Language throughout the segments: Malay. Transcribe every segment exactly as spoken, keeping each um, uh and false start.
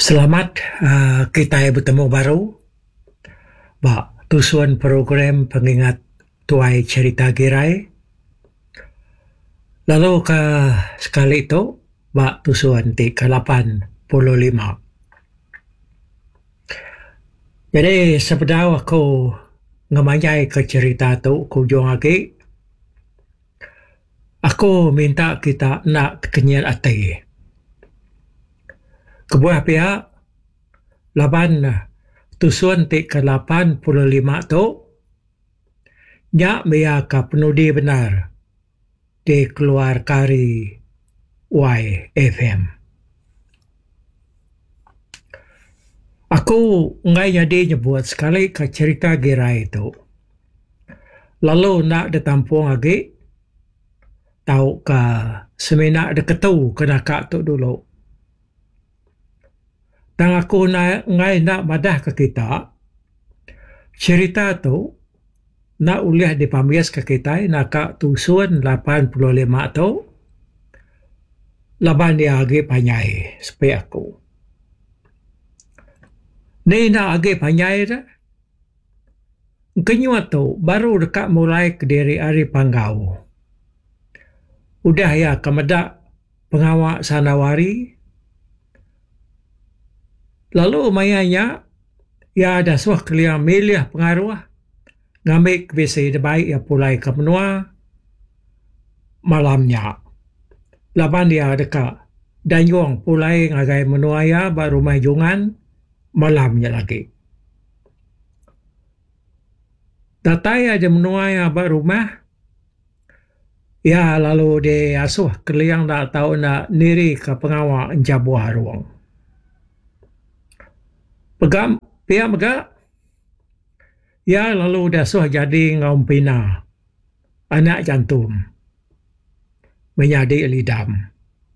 Selamat uh, kita bertemu baru. Bak tusuan program pengingat tuai cerita Girai. Lalu ke sekali itu bak tusuan ti ke lapan puluh lima. Jadi sebenarnya aku ngemanyai ke cerita tu kujung lagi. Aku minta kita nak kenyal hati. Kebuah pihak laban tusuan ti ke lapan puluh lima tu nyak mia ka penudi benar di keluar kari Y F M. Aku ngai jadi nyebut sekali ke cerita Girai itu. Lalu nak ditampung lagi tahu ke semina deketu kena kak tu dulu. Dan aku na, ngai nak madah ke kita, cerita tu nak uliah dipamias ke kita, nak kak tusun lapan puluh lima tu, laban dia agi panyai, supaya aku. Ni nak agi panyai dah, kenyua tu baru dekat mulai ke diri hari panggau. Udah ya kemedak pengawak sanawari, lalu mayanya ya ada suah keliang milih pengaruh ngambil kebisi baik ya pulai ke menua malamnya. Laban dia dekat danyong pulai ngagai menua ya baru majungan malamnya lagi. Datai ada menua ya baru rumah ya lalu dia asuh keliang tak tahu nak niri ke pengawak jabuah ruang. Pegam, pihak megak. Ya lalu dah suah jadi ngaum pina. Anak jantung. Menjadi lidam.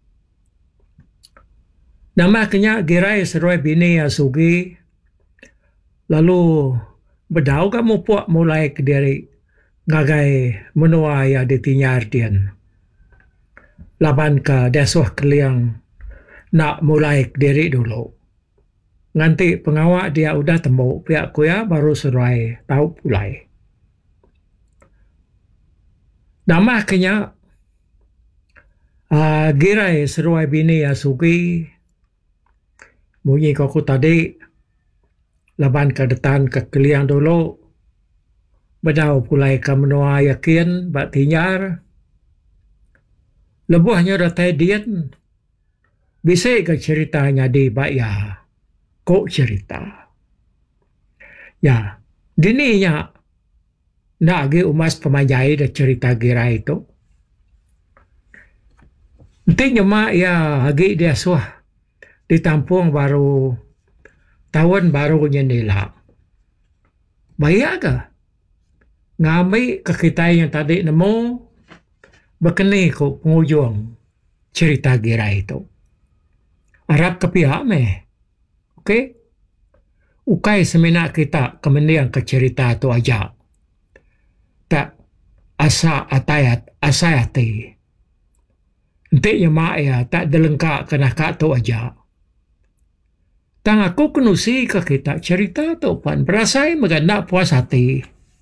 Nama kenya Girai seruai bini asugi. Lalu bedau kamu puak mulai ke diri. Ngagai menua ya ditinyar dian. Laban ke dah suah keliang. Nak mulai ke diri dulu. Nanti pengawak dia udah temu pihak kuya baru seruai tahu pulai. Nama kenya uh, Girai seruai bini asugi bunyi kaku tadi laban ke detan ke keliang dulu bedau pulai ke menua yakin bak tinyar lebuhnya datai dian bisa ke ceritanya di bak ya kok cerita. Ya, dininya nak agi umas pemanjai dah cerita Girai itu. Nanti mak ya agi dia suah ditampung baru tahun baru nyendela. Bayar ke? Ngambil ke kita yang tadi nemu berkenai ke pengujung cerita Girai itu. Harap ke pihak meh. Okey, ukai semina kita kemudian ke cerita tu aja. Tak asa atayat asayati. Nanti yang mak ya tak delengkak kena kak tu aja. Tang aku kenusi ke kita cerita tu pan berasai meganda puas hati.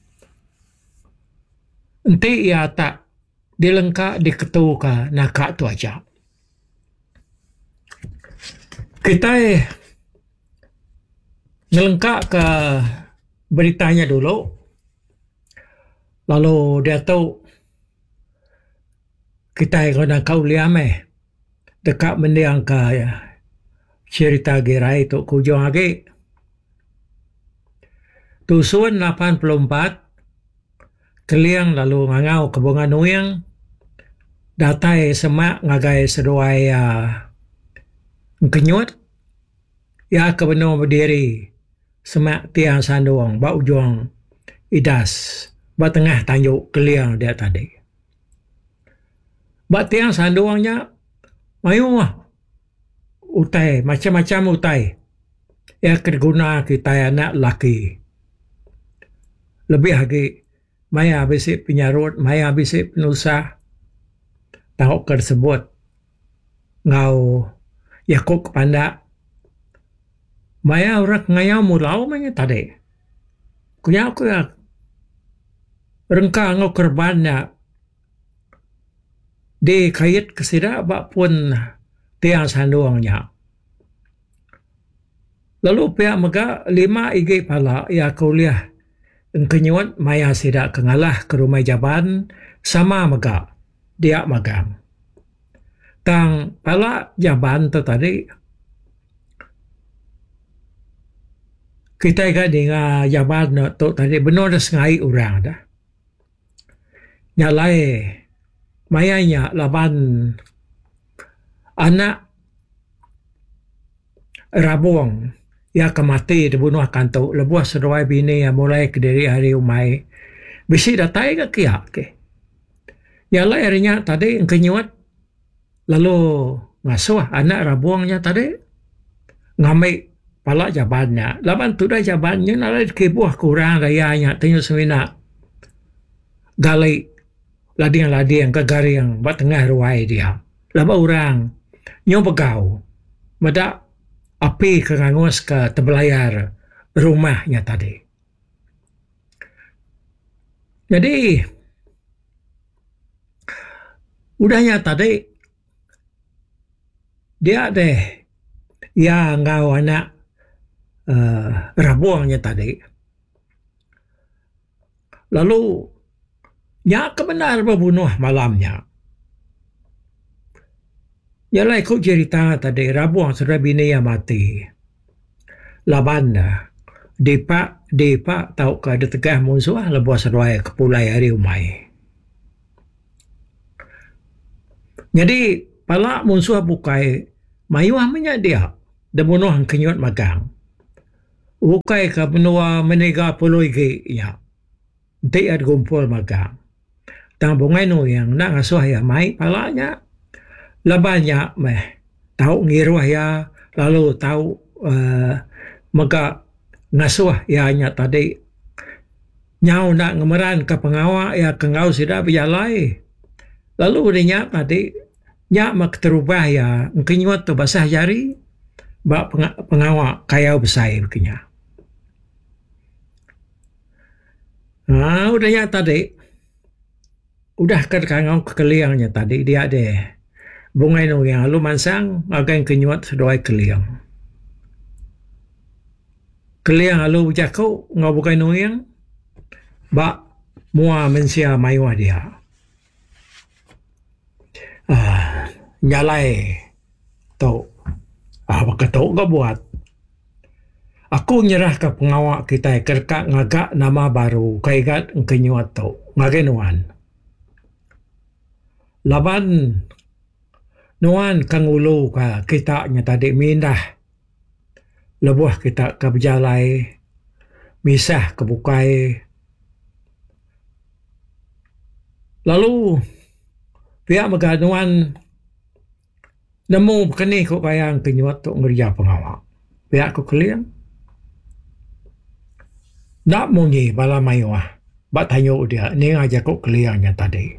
Nanti ya tak dilengkak diketu ke nak kak tu aja. Kita ngelengkak ke beritanya dulu. Lalu dia tahu kita kena kau liam eh dekat mendiang ke cerita Girai itu kujung lagi. Tusun lapan puluh empat keliang lalu ngangau ke bunga nuyang datai semak ngagai seruai uh, kenyut ya kebenar berdiri semak tiang sanduang bak ujung idas bak tengah tanjuk keliang dia tadi. Bak tiang sanduangnya mayu lah utai macam-macam utai ya kerguna kita anak laki. Lebih lagi maya bisik penyarut maya bisik penusah tahu tersebut ngau yakuk pandak maya orang ngayau mulau manya tadi. Kunya aku ya rengka ngau kerbannya di kait kesida bak pun tiang sanduangnya. Lalu pihak mega lima igi pala ya kuliah engkenyuat maya sida kengalah ke rumah jaban sama mega dia magang. Tang pala jaban tu tadi kita kan dengan jaban tu tadi benar sengai orang dah. Nyalai mayanya laban anak Rabuang ya kemati dibunuh kanto lebuah seruai bini yang mulai ke diri hari umai bisi datai ke kia ke. Nyalai harinya tadi engkenyuat lalu ngasuh anak Rabuangnya tadi ngamai pala jabannya. Laban tu dah jabannya nalai kebuah kurang rayanya tanya semina. Galai lading-lading ke garing buat tengah ruai dia. Laba orang nyo begau. Mada api kerangus ke terbelayar rumahnya tadi. Jadi udahnya tadi dia deh ya ngau anak Uh, Rabuangnya tadi. Lalu nya kebenar berbunuh malamnya. Yalah ikut cerita tadi Rabuang sudah bini yang mati. Laban depa depa tahu ke ada tegah musuh lebuah seruai kepulai hari umai. Jadi pala musuh bukai mayuah menya dia debunuh kenyut magang. Bukai ke benua menega puluh igi ya. Dia gumpul magang. Tang bungai nu yang nak ngasuh ya mai palanya. Labanya meh tahu ngiruh ya lalu tahu uh, maka ngasuh ya nya tadi nyau nak ngemeran ke pengawa ya ke ngau sida bialai. Lalu dia tadi nya mak terubah ya ngkenyuat tu basah jari ba pengawa kaya besar begini. Ah, udahnya tadi, udah ke kangau kekeliangnya tadi dia deh. Bungai nu yang lu mansang akan kenyuat sedoai keliang. Keliang lu jaku ngau bukai nu yang ba mua mensia mayuah dia. Ah, nyalai tu. Ah, baka tu ga buat. Aku nyerah ke pengawak kita kerka ngagak nama baru kaigat engkenyuat tu ngagenuan. Laban nuan kangulu ka kita nya tadi mindah lebuah kita ke berjalai misah ke bukai. Lalu pihak meganuan nemu kini kok bayang kenyuat tu ngerja pengawak. Pihak ku keliang nak mungi bala mayuah. Bak tanyo dia, ni ngajak kok keliangnya tadi.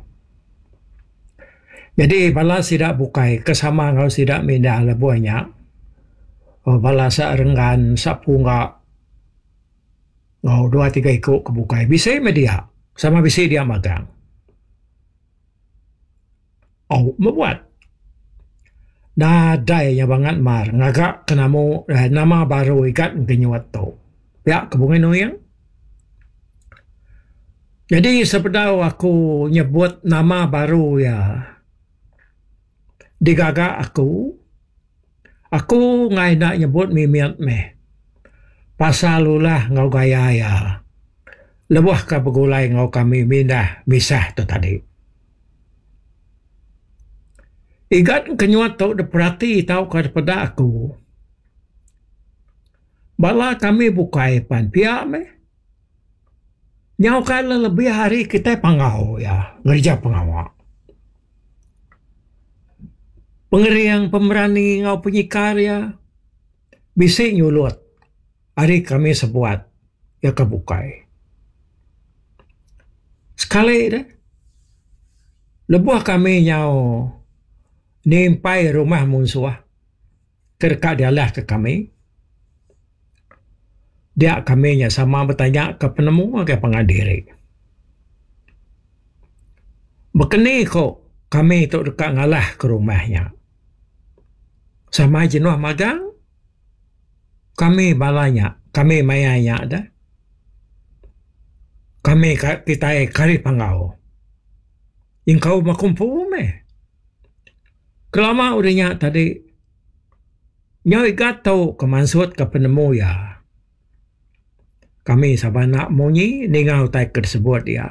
Jadi bala sidak bukai, kesama ngau sidak mindah lebuahnya. Oh, bala sa renggan, sa punga. Ngau dua tiga ikut ke bukai. Bisa media, sama bisa dia magang. Oh, membuat. Nadai nya banget mar, ngagak kenamu eh, nama baru ikat kenyuat tu. Ya, kebungan noyang. Jadi sebenarnya aku nyebut nama baru ya. Digagak aku. Aku ngai nak nyebut mimiat meh. Pasal ulah ngau gaya ya. Lebuah ka begulai ngau kami mindah misah tu tadi. Igat kenyuat tau deperati tau ka daripada aku. Bala kami bukai pan pihak meh. Nyau kala lebih hari kita pangau ya, ngerja pengawak. Pengeriang pemerani ngau penyikar ya, bisik nyulut. Hari kami sebuat, ya kebukai. Sekali dah, lebuah kami nyau nimpai rumah musuh. Kerka dia lah ke kami. Dia kaminya sama bertanya ke penemu ke pengadiri. Bekeni kok kami tu dekat ngalah ke rumahnya. Sama jenuh magang, kami balanya, kami mayanya dah. Kami kita kari pangau. Ingkau makumpu me. Kelama udahnya tadi, nyoi gatau kemansut ke penemu ya. Kami sabana munyi ningau tai tersebut ya.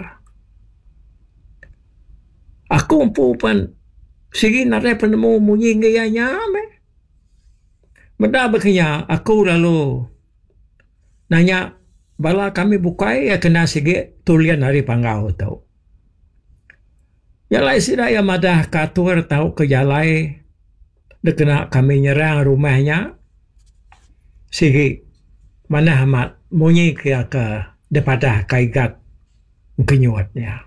Aku umpu pan sige nare penemu munyi ngayanya me. Benda bekenya aku lalu nanya bala kami bukai ya kena sige tulian hari panggau tau. Yalai sida ya madah katur tau ke jalai dekena kami nyerang rumahnya sige mana amat munyi ke ke daripada kaigat kenyuatnya.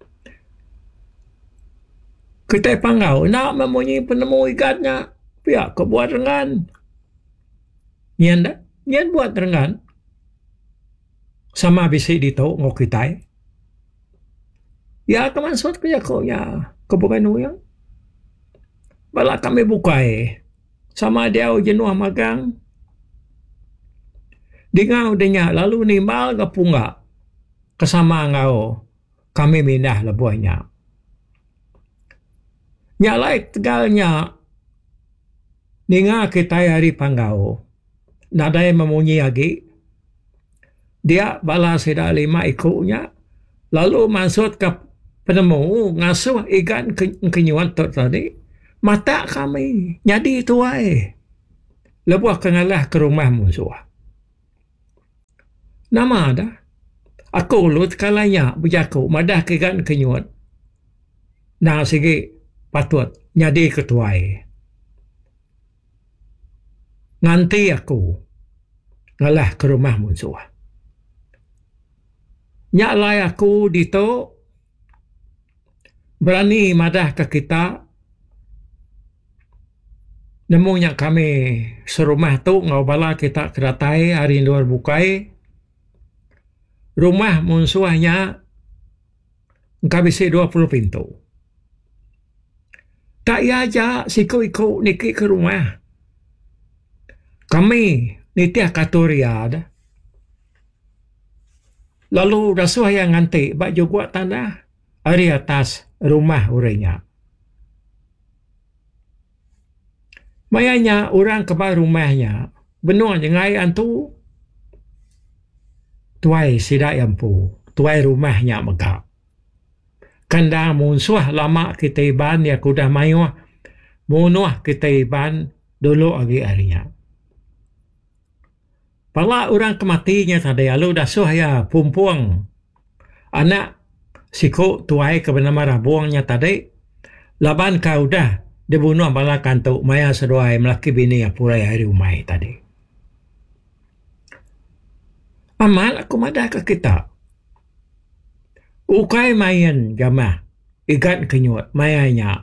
Kita panggau nak memunyi penemu igatnya pihak ke buat rengan. Nyan dah, nyan buat rengan. Sama bisi ditau ngok kita. Ya kemansut ke kau ya kebukan uyang. Bala kami bukai sama dia jenuh magang. Dingau denya lalu ni mal ke punga kesama ngau kami mindah lebuhnya. Nyalai tegalnya ninga kita hari panggau nadai memunyi lagi dia bala sida lima ikutnya lalu masuk ke penemu ngasuh ikan kenyuan tu tadi mata kami nyadi tuai lebuh kengalah ke rumah musuh. Nama dah. Aku lut kalanya berjaku madah kegan kenyuat. Nah sige patut nyadi ketuai. Nanti aku ngalah ke rumah musuh. Nyalai aku dito berani madah ke kita. Nemunya kami serumah tu ngau bala kita keratai hari luar bukai. Rumah musuhnya kabisi dua puluh pintu. Tak ya aja siku-iku niki ke rumah. Kami nitiah katuria dah. Lalu rasuah yang nganti bak juga tanah hari atas rumah urenya. Mayanya orang kebal rumahnya benar jengai antu tuai sidak yampu, tuai rumahnya megak. Kandang musuh lama kita iban ya kudah mayuh, munuh kita iban dulu lagi harinya. Pala orang kematinya tadi, lalu dah suh ya pumpuang anak siku tuai ke bernama Rabuangnya tadi, laban kau dah dibunuh bala kantuk maya seduai melaki bini ya purai hari umai tadi. Amal aku madah ke kita. Ukai mayan gamah. Ikat kenyut. Mayanya.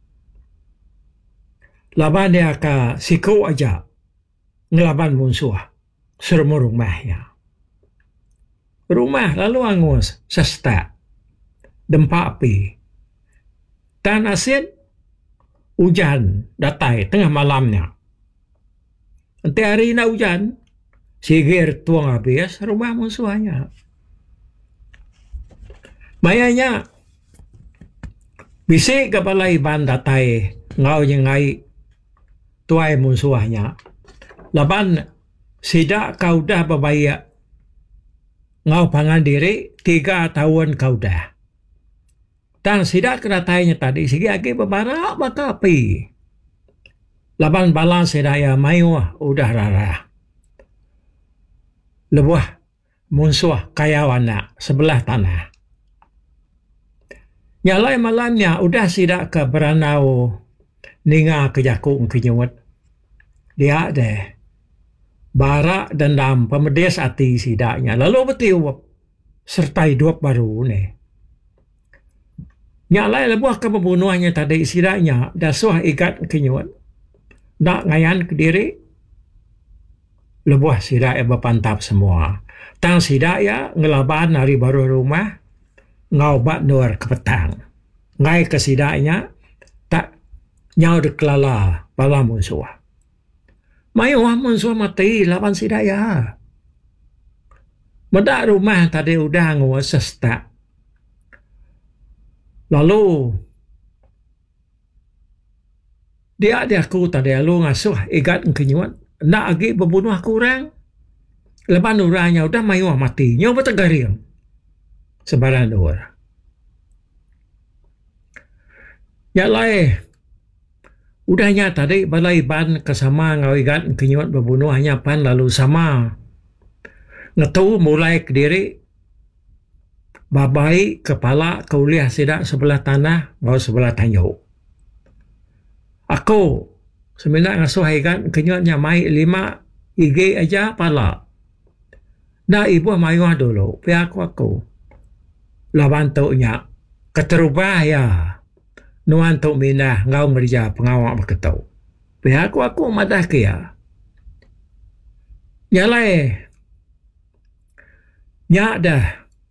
Laban dia ke siku aja. Ngelaban musuh. Serumur rumahnya. Rumah lalu angus. Sesta. Dempa api. Tan asin. Hujan. Datai. Tengah malamnya. Nanti hari nak hujan. Sigir tuang habis rumah musuhnya. Mayanya bisik kepala iban datai ngau jengai tuai musuhnya. Laban sidak kau dah berbaya ngau pangan diri tiga tahun kau dah. Dan sidak kedatainya tadi sigi lagi berbarak maka api. Laban balas sidak ya mayuh udah rarah. Lebuh musuh kayawana sebelah tanah. Nyalai malamnya udah sidak ke beranau ninga ke jakung kenyut. Dia deh barak dendam pemedes hati sidaknya. Lalu betiup sertai dua baru ni. Nyalai lebuh ke pembunuhannya tadi sidaknya dah suah ikat kenyut. Nak ngayan ke diri. lebuh sida ya berpantap semua. Tang sida ya ngelaban hari baru rumah ngau bat nur ke petang. Ngai ke sidanya tak nyau de kelala bala musuh. Mayu musuh mati laban sida ya. Medak rumah tadi udah nguases tak. Lalu dia dia aku tadi lalu ngasuh igat kenyuat nak agi berbunuh aku orang. Lepas nuranya udah mayu mati. Nyawa bertegaring. Sebarang dua. Ya lai. Udahnya tadi balai ban kesama ngawigat kenyuat berbunuh hanya pan lalu sama. Ngetu mulai ke diri. Babai kepala kuliah sidak sebelah tanah. Bawa sebelah tanjau. Aku. Seminat ngasuh igat kenyuatnya mai lima. Igi aja pala. Nah ibu mayuh dulu, pihak aku. Laban tu'nya, keterubah ya. Nuan tu minah, ngau ngerja pengawak berketau. Pihak aku madah kia. Nyalai. Nyak dah.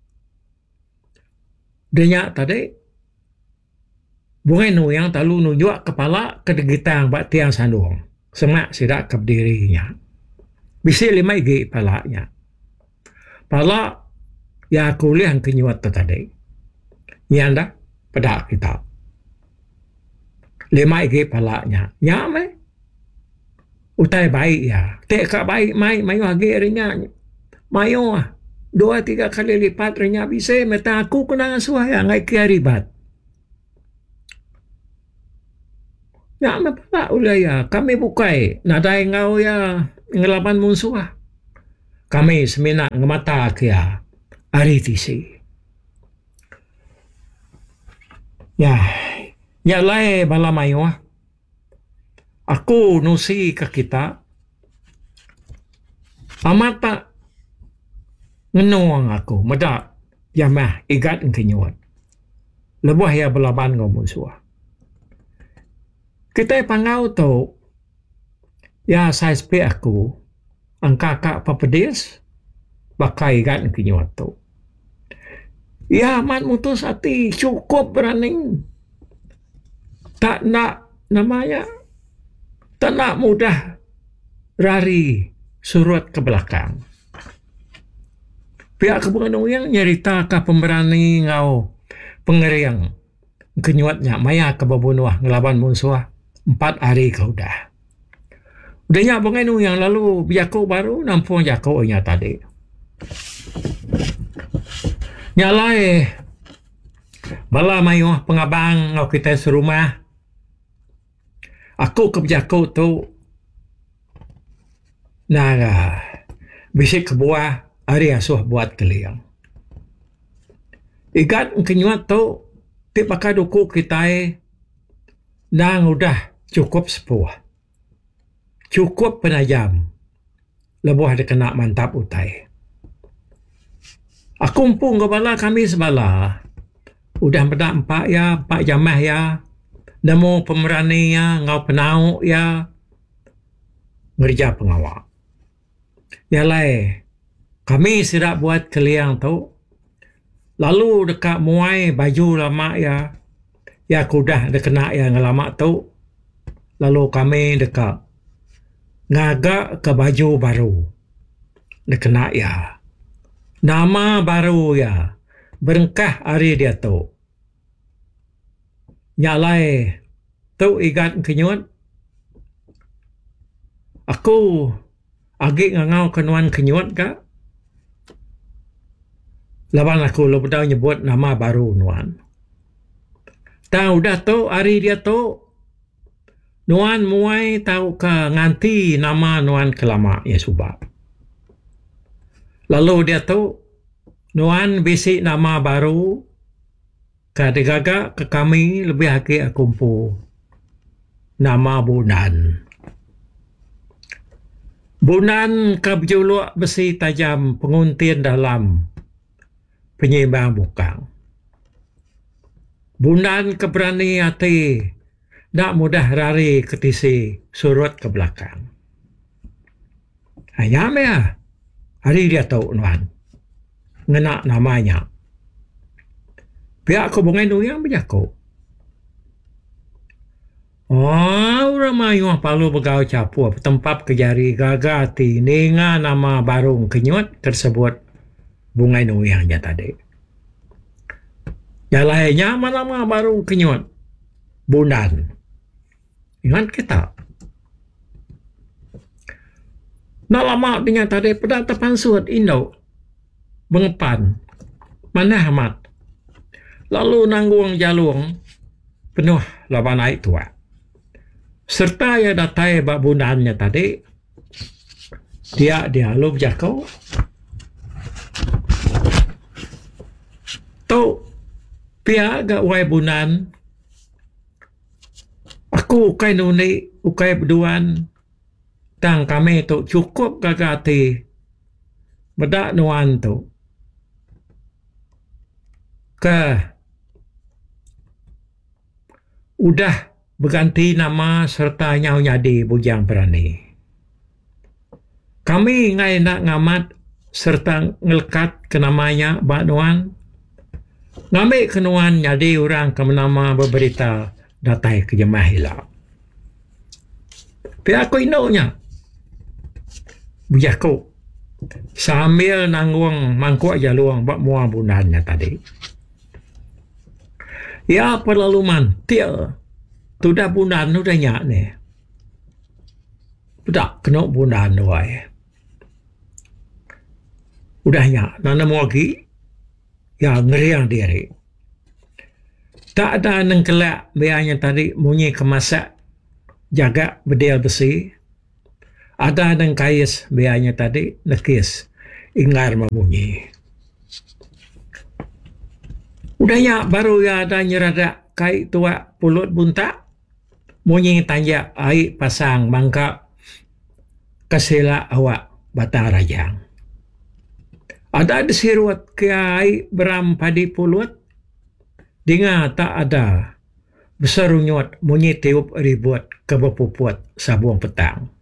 Dia nyak tadi. Bungai nu yang talu nunjuk kepala kedegitang bak tiang sandung. Semak sidak ke dirinya. Bisi lima igi palanya. Pala ya kuliah kenyuat tu tadi. Nyanda pada kita. Lima igi palanya. Ya me. Utai baik ya. Tek ka baik mai mayu agi rinya. Mayu ah. Dua tiga kali lipat rinya bisa meta aku kena ngasuh ya ngai kia ribat. Ya me pala ulah ya. Kami bukai nadai ngau ya ngelaban musuh. Kami semina ngemata kia ari tisi. Ya, ya lai bala mayu. Aku nusi ke kita. Amata ngenuang aku medak yamah igat kenyuat. Lebuh ya belaban ngau musuh. Kita pangau tu ya saya sepi aku. Angka kak papedis bakai kan kenyuat tu. Ya amat mutus hati cukup berani. Tak nak namanya tak nak mudah rari surut ke belakang. Pihak kebunan yang nyerita ke pemberani ngau pengeriang kenyuatnya maya ke babunuah ngelaban musuh empat hari kau dah. Udahnya bungai nu yang lalu biako baru nampung jako nya tadi. Nyalai bala mayu pengabang ngau kita serumah. Aku ke jako tu nah bisik ke buah hari asuh buat keliang. Igat kenyuat tu tip pakai duku kita nang udah cukup sepuh. Cukup penajam. Lebuh ada kena mantap utai. Aku empung ke bala kami sebala. Udah bedak empat ya, empat jamah ya. Nemu pemerani ya, ngau penauk ya. Ngerja pengawak. Ya lai. Kami sidak buat keliang tu. Lalu dekat muai baju lama ya. Ya kudah ada kena ya ngelama tu. Lalu kami dekat ngagak ke baju baru. Dia kena ya. Nama baru ya. Berengkah hari dia tu. Nyalai. Tu igat kenyut. Aku agi ngangau kenuan kenyut ka. Laban aku lo pedau nyebut nama baru nuan. Tahu dah tu hari dia tu. Nuan muai tahu ke nganti nama nuan kelama ya subak. Lalu dia tu nuan bisik nama baru ke degaga ke kami lebih haki akumpu nama Bunan. Bunan ke berjuluk besi tajam penguntin dalam penyimbang bukang. Bunan keberani hati nak mudah rari ketisi surut ke belakang. Ayam ya. Hari dia tahu nuan. Ngena namanya. Pihak ko bungay nuyang bijako. Oh, ramai yang palu begaw capu. Tempat kejari gagati. Nenga nama barung kenyut tersebut. Bungay nuyang dia tadi. Yang lainnya nama barung kenyut. Bundan. Ingat kita. Nak lama dengan tadi pada tepan suat Indo. Bengepan. Mana amat. Lalu nanggung jalung. Penuh lawan naik tua. Serta ya datai bak bundannya tadi. Dia dia lu berjakau. Tau. Pia agak wai bundan. Aku ukai nuni. Ukai berduan. Tang kami tu cukup gagati bedak nuan tu ke udah berganti nama serta nyau nyadi bujang berani. Kami ngai nak ngamat serta ngelekat ke namanya bak nuan. Ngambil ke nuan nyadi orang ke nama berberita datai ke jemaah hilang. Pihak aku inoknya. Bujako sambil nanggung mangkuk jaluang bak muang bundannya tadi. Ya perlaluman tiel tudah bundan udah nyak ni. Udah kena bundan doai. Udah nyak nana lagi ya ngeriang diri. Tak ada nengkelak biarnya tadi munyi kemasak jaga bedel besi. Ada yang kais biarnya tadi nekis ingar membunyi. Udahnya baru ya ada nyerada kai tua pulut buntak munyi tanya air pasang mangka kesela awak batang rajang. Ada disirut ke air beram padi pulut dengar tak ada besarunyot munyi tiup ribut ke bepuput sabuang petang.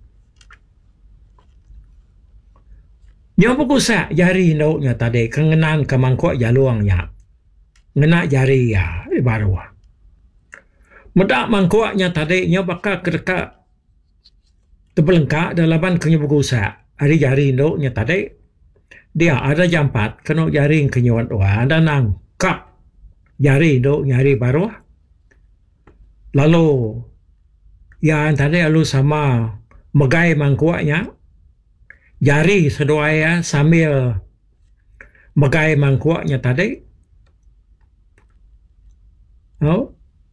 Yang berkusak jari nauknya tadi kengenan ke mangkuk jaluangnya. Ngena jari ya baru. Medak mangkuknya tadi nya bakal kedekat terbelengkak dalam kenya berkusak. Hari jari nauknya tadi dia ada jampat kena jari kenyuat wah ada nangkap jari nauk nyari baru. Lalu yang tadi lalu sama megai mangkuknya. Jari seduaya sambil megai mangkuknya tadi. Oh.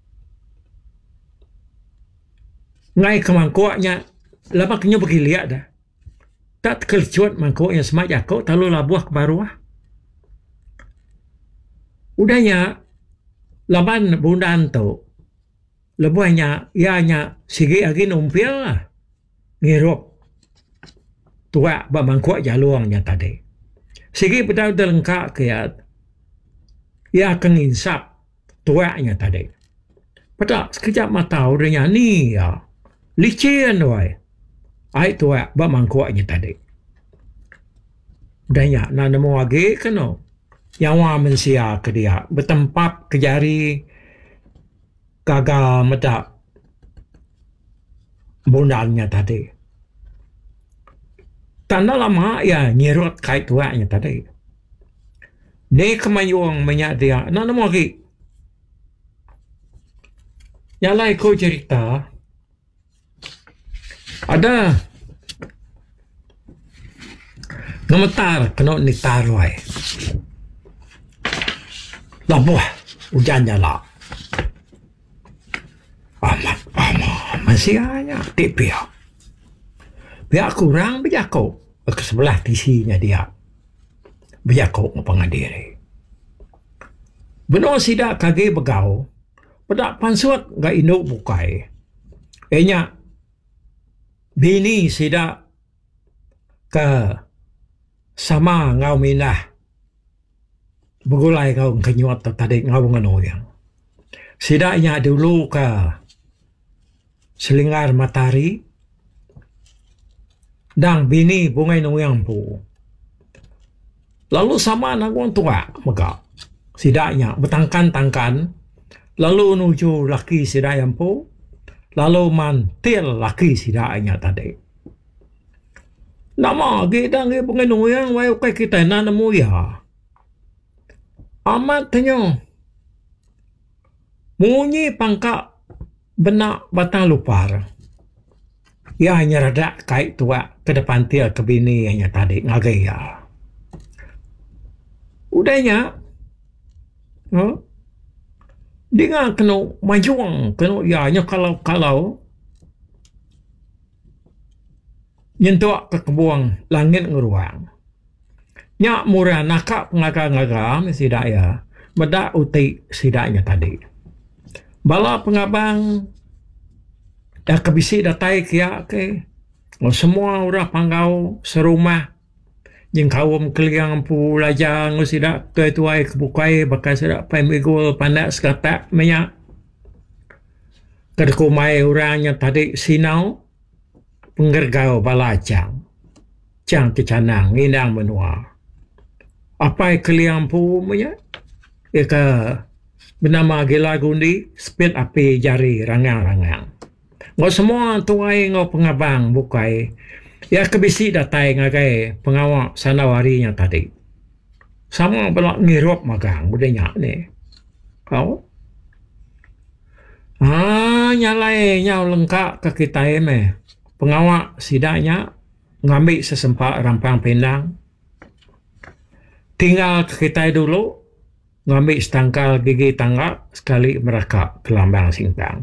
Ngai ke mangkuknya. Lama kena pergi lihat dah. Tak terkecut mangkuknya semak jakau. Talu labuah ke baruah. Udahnya. Laban bundan tu. Lebuahnya. Ianya sigi lagi numpil lah. Ngirup. Tua bak mangkuk jaluangnya tadi. Sigi betul lengkap ke ya. Ya akan insap tuanya tadi. Pada sekejap mata orangnya ni ya. Licin wai. Ai tua bak mangkuknya tadi. Udahnya nak nemu lagi kena. Yang wa mensia ke dia. Bertempat ke jari. Gagal medak. Bundannya tadi. Tanda lama ya nyerut kait tuanya tadi. Ni kemayuang menyak dia. Nak nama lagi. Yang lain ko cerita. Ada. Ngemetar kena nitar wai. Labuh. Hujannya lah. Amat. Amat. Masih hanya tipiak. Biar kurang berjakau ke sebelah tisinya dia. Berjakau pengadiri. Benar sidak kage begau. Pedak pansuat gak induk bukai. Enya. Bini sidak ke sama ngau minah. Begulai kau kenyuat tadi ngau nganoyang. Sidaknya dulu ke selingar matahari. dang bini bungai nuyang pu. Lalu sama nak orang tua maka sidaknya bertangkan-tangkan lalu menuju laki sidak yang pu lalu mantil laki sidaknya tadi. Nama kita ngi bungai nuyang wai ukai kita na nemu ya. Amat tanyo. Munyi pangka benak batang lupar. Ya hanya rada kait tua ke depan tia ke bini hanya tadi ngagai ya. Udahnya. Huh? Dia kena majuang kena ya nya kalau kalau nyentuak ke kebuang langit ngeruang. Nya murah nakak pengaga-ngaga sidak ya. Medak utik sidaknya tadi. Bala pengabang dah kebisi datai kia ke. Oh, semua orang panggau serumah. Jeng kawam keliang pu lajang sidak ke tuai kebukai bakal sidak pai megol pandak sekatak minyak. Kedekumai orangnya tadi sinau penggergau balacang. Cang kecanang indang menua. Apa keliang pu minyak? Ika bernama gila gundi speed api jari rangang-rangang. Ngau semua tuai ngau pengabang bukai. Ya kebisi datai ngagai pengawak sanawarinya tadi. Sama belak ngirup magang budanya ni. Kau? Ah, nyalai nyau lengkap ke kita ini. Pengawak sidaknya ngambil sesempat rampang pendang. Tinggal ke kita dulu ngambil setangkal gigi tangga sekali mereka ke lambang singkang.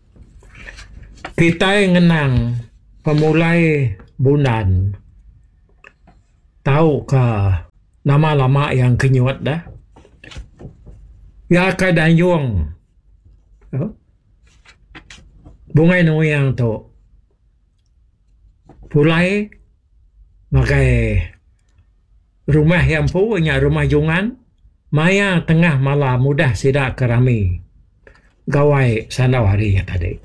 Kita ngenang pemulai bulan tahu ke nama-nama yang kenyuat dah. Ya ke danyung. Oh. Bungai nuyang tu. Pulai makai rumah yang punya rumah jungan. Maya tengah malam mudah sidak kerami gawai sanawarinya tadi.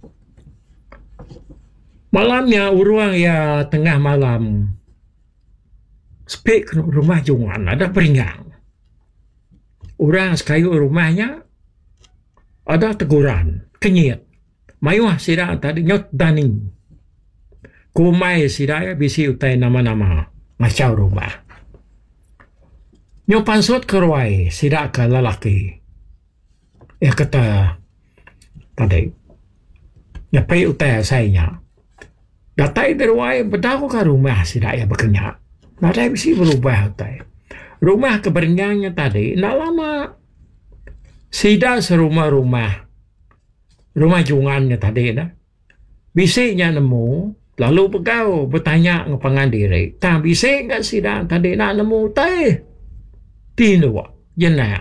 Malamnya uruang ya tengah malam spek rumah jungan ada peringang. Orang sekayu rumahnya ada teguran kenyit. Mayuah sidak tadi nyot daning. Kumai sidak bisi utai nama-nama macau rumah. Nyo pansut keruai sidak ke lalaki. Ya kata tadi. Nyapai utai asainya. Datai beruai berdaku ke rumah sidak ya berkenyak. Nadai bisi berubah utai. Rumah keberenggangnya tadi. Nak lama. Sidak serumah-rumah. Rumah jungannya tadi dah. Bisiknya nemu. Lalu pegau bertanya ngepangan diri. Tak bisik kat sidak tadi nak nemu utai. Tino jena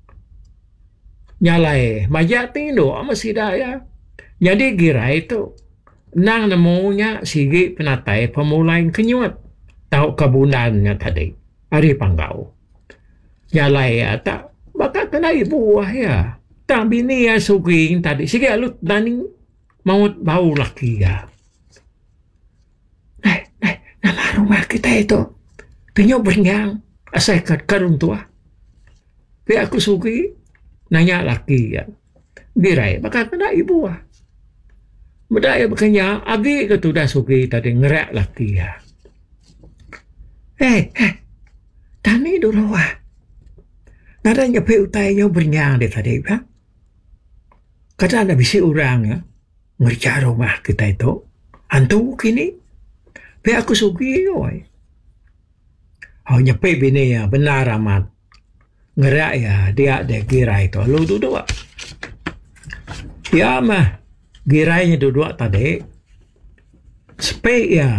nyalai majak tino masih daya jadi gira itu nang nemunya sigi penatai pemulai kenyut tahu kebunannya tadi hari panggau nyalai ya tak bakal kena ibu ya tak bini ya suging tadi sigi alut daning maut bau laki ya eh eh nama rumah kita itu penyo beringang asai karun tua. Tapi aku suki nanya laki ya. Birai bakal kena ibu ah. Bedaya bekanya abi ke tu dah suki tadi ngerak laki ya. Eh, eh. Tani dulu ah. Nada nyapai utainya bernyang di tadi kan. Kata ada bisi orang ya. Ngerja rumah kita itu. Antu kini. Tapi aku suki oi. Oh nyapai bini ya benar amat ngerak ya dia ada gira itu lu duduk ya mah girainya duduk tadi spek ya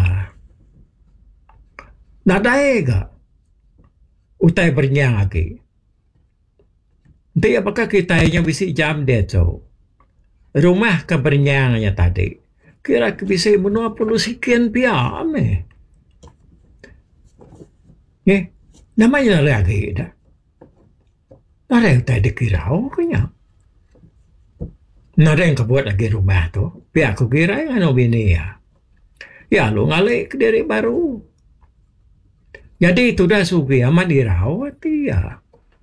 nadai ga utai bernyang lagi dia apakah kita yang bisa jam dia tu rumah kebernyangnya tadi kira bisa menua puluh sekian pia ame. Eh, namanya lagi dah. Nada yang tak dikirau kanya. Nada yang kebuat lagi rumah tu. Biar aku kira yang anu bini ya. Ya, lo ngalik ke diri baru. Jadi itu dah sugi amat dirawat ya.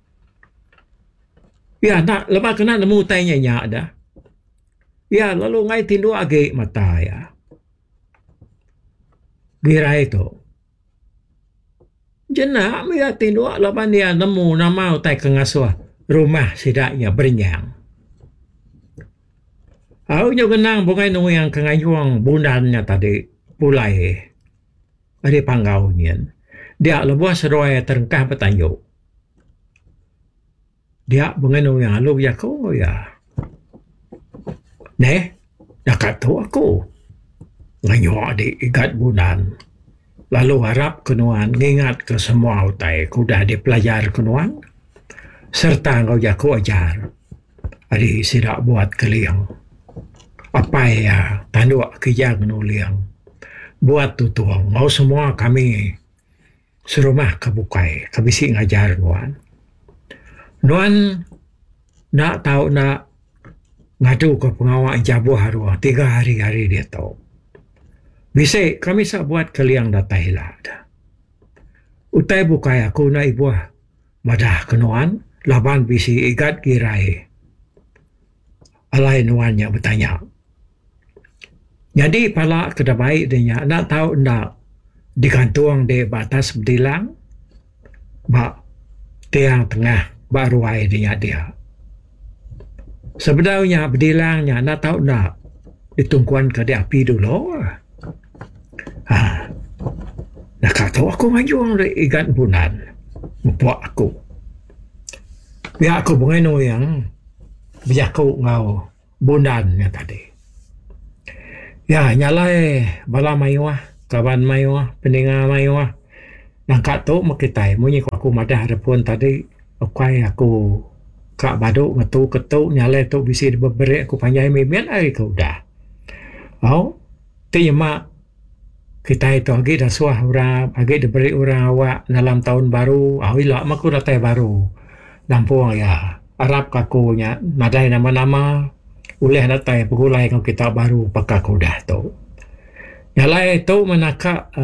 Ya, nak lepas kena nemu tanya nyak dah. Ya, lalu ngai tindu age mata ya. Gira itu. Jenak dia tindu lepas dia nemu nama utai kengasuh rumah sidaknya bernyang. Aku juga kenang bungai nunggu yang kengayuang bundannya tadi pulai. Ada panggaunya. Dia lebuah seruai terengkah petanyuk. Dia bungai nunggu yang lu ya kau ya. Neh, dah kata aku. Ngayuang di ikat bundan. Lalu harap kenuan ngingat ke semua utai kuda dipelajar kenuan. Serta kau jaku ajar. Adi sidak buat keliang. Apa ya tanduk kijang nuliang. Buat tutuang. Mau semua kami serumah kebukai. Kabisi ngajar nuan. Nuan nak tahu nak ngadu ke pengawal jabu haruah. Tiga hari-hari dia tahu. Bisa kami sa buat keliang datai lah. Utai bukai aku na ibuah. Madah kenuan. Laban bisi igat kirai. Alai nuannya bertanya. Jadi pala kada baik dia nak tahu nak digantung di batas bedilang. Ba tiang tengah baru ai dia dia. Sebenarnya bedilangnya nak tahu nak ditungkuan ke di api dulu. Ha. Nak kata aku maju dari ikan bunan. Membuat aku. Biar aku bungai no yang biar aku ngau bundannya tadi. Ya, nyalai bala mayuah, kawan mayuah, pendengar mayuah. Nang kato makitai, munyi aku madah repun tadi, okay aku kak baduk ngatu ketuk nyalai tu bisi diberi aku panjai mimian ai kau dah. Oh, tiama kita itu agi dah suah ura, agi diberi ura awak dalam tahun baru, awilah maku datai baru. Nampung ya, Arab kakunya, nadai nama-nama, uleh datai pegulai kau kita baru pakai kuda tu. Nyalai tu menakak